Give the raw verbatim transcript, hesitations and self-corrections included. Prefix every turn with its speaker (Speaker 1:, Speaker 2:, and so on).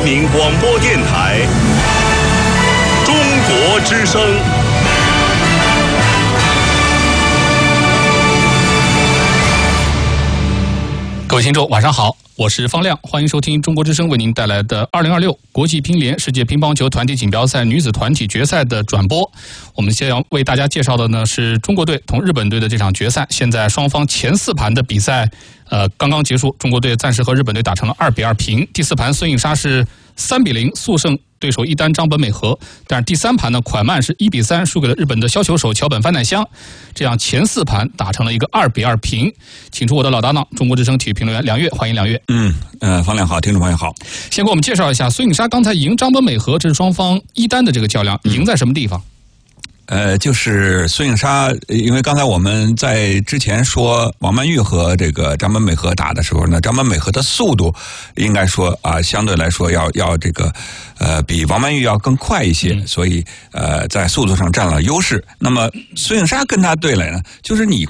Speaker 1: 民广播电台中国之声。
Speaker 2: 各位听众晚上好，我是方亮，欢迎收听中国之声为您带来的二零二六国际乒联世界乒乓球团体锦标赛女子团体决赛的转播。我们先要为大家介绍的呢是中国队同日本队的这场决赛，现在双方前四盘的比赛呃刚刚结束，中国队暂时和日本队打成了二比二平，第四盘孙颖莎是三比零速胜对手一单张本美和，但是第三盘呢，蒯曼是一比三输给了日本的削球手桥本帆乃香，这样前四盘打成了一个二比二平。请出我的老搭档，中国之声体育评论员梁越，欢迎梁越。
Speaker 3: 嗯，呃，方亮好，听众朋友好。
Speaker 2: 先给我们介绍一下，孙颖莎刚才赢张本美和，这是双方一单的这个较量，赢在什么地方？
Speaker 3: 呃，就是孙颖莎，因为刚才我们在之前说王曼玉和这个张本美和打的时候呢，张本美和的速度应该说啊，相对来说要要这个呃比王曼玉要更快一些，所以呃在速度上占了优势。那么孙颖莎跟他对垒呢，就是你